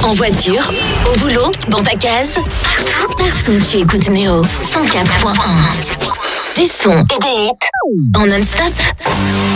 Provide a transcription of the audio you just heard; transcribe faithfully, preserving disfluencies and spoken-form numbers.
En voiture, au boulot, dans ta case, partout, partout tu écoutes Néo cent quatre point un. Du son et des hits en non-stop.